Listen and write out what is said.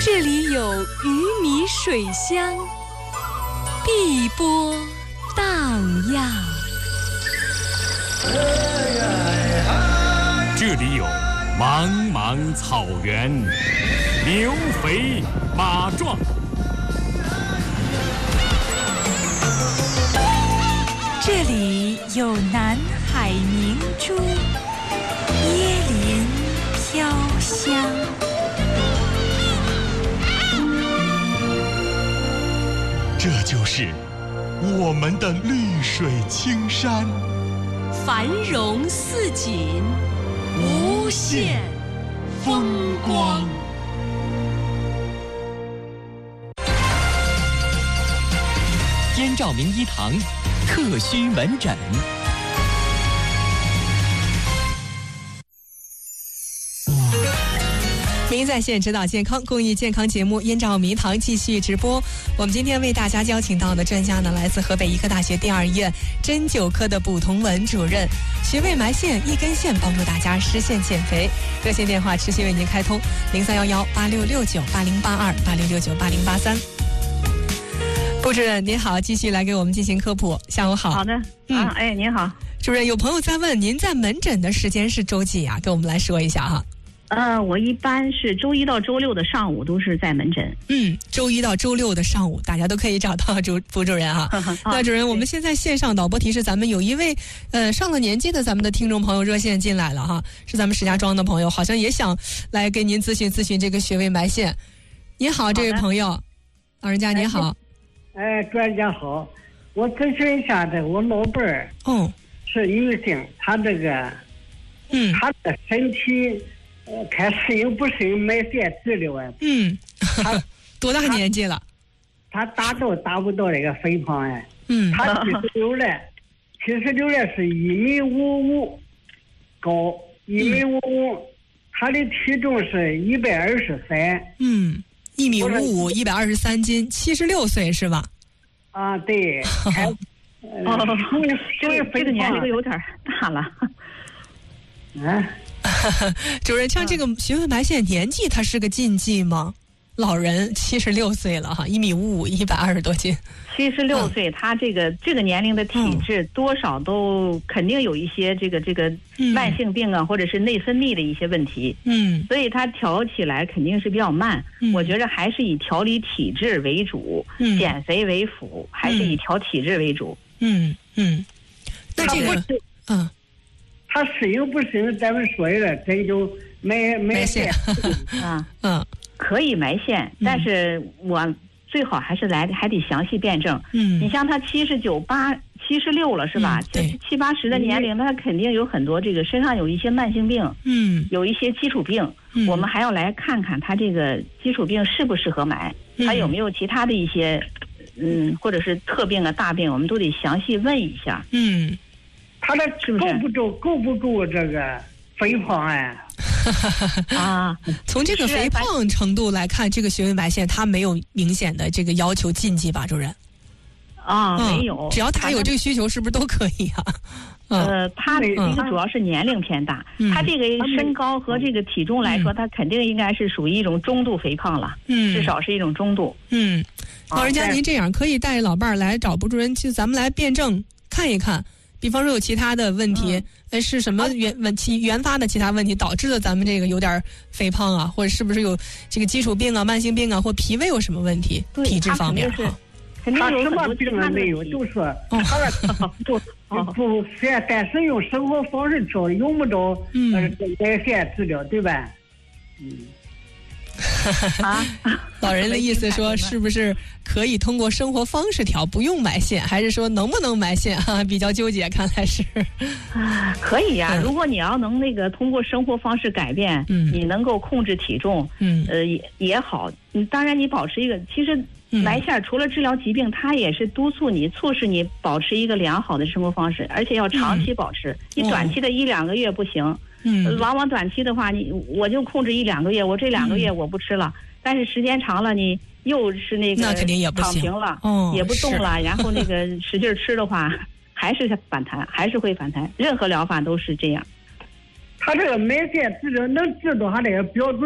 这里有鱼米水乡，碧波荡漾。 这里有茫茫草原，牛肥马壮。 这里有南海明珠，椰林飘香。 这就是我们的绿水青山， 繁荣似锦，无限风光。 燕兆明医堂特需门诊。 名在线指导健康公益健康节目燕兆明堂继续直播。我们今天为大家邀请到的专家呢，来自河北医科大学第2医院针灸科的卜同文主任，穴位埋线一根线，帮助大家实现减肥。热线电话持续为您开通：031186698082，86698083。卜主任您好，继续来给我们进行科普。下午好。 好的，您好， 主任。有朋友在问，您在门诊的时间是周几啊？跟我们来说一下哈。 我一般是周一到周六的上午都是在门诊。 周一到周六的上午，大家都可以找到卜主任哈。那主任，我们现在线上导播提示，咱们有一位上了年纪的咱们的听众朋友热线进来了哈，是咱们石家庄的朋友，好像也想来给您咨询这个穴位埋线。您好，这位朋友，老人家您好。 专家好，我咨询一下我老伴儿，是女性，她这个，她的身体。看适应不适应埋线治疗啊？ 他多大年纪了？ 他达不到那个肥胖哎。他76了是1.55米高，1.55米，他的体重是123。 1.55米，123斤，76岁是吧？ 啊，对。 这个年龄有点大了。 主任，像这个穴位埋线年纪，它是个禁忌吗？老人76岁了哈，1.55米，120多斤。 76岁，他这个年龄的体质多少都肯定有一些这个慢性病啊，或者是内分泌的一些问题。所以他调起来肯定是比较慢。我觉着还是以调理体质为主，减肥为辅，还是以调体质为主。 那这个他适应不适应，咱们说一个针灸埋线可以埋线，但是我最好还得详细辩证。你像他79、76了是吧？70、80的年龄，他肯定有很多这个身上有一些慢性病，有一些基础病，我们还要来看看他这个基础病适不适合埋，他有没有其他的一些或者是特病啊大病，我们都得详细问一下。 他的够不够这个肥胖从这个肥胖程度来看，这个穴位埋线它没有明显的这个要求禁忌吧，主任？ 没有， 只要他有这个需求，是不是都可以啊？ 他一个主要是年龄偏大，他这个身高和这个体重来说，他肯定应该是属于一种中度肥胖了，至少是一种中度。 老人家您这样可以带老伴儿来找卜主任，咱们来辩证看一看。比方说有其他的问题，是什么原发的其他问题导致的咱们这个有点肥胖啊，或者是不是有这个基础病啊、慢性病啊，或脾胃有什么问题？体质方面肯定有什么病都没有，就是不但是用生活方式调，用不着埋线治疗，对吧？ 老人的意思说，是不是可以通过生活方式调，不用埋线，还是说能不能埋线啊？比较纠结，看来是。 可以呀，如果你要能通过生活方式改变，你能够控制体重，也好。当然你保持一个，其实埋线除了治疗疾病，它也是督促你、促使你保持一个良好的生活方式，而且要长期保持。你短期的1-2个月不行。往往短期的话，我就控制1-2个月，我这2个月我不吃了，但是时间长了，你又是那肯定也不行， 躺平了，也不动了，然后使劲吃的话，还是反弹，还是会反弹。任何疗法都是这样。 他这个埋线治疗能治到他这个标准。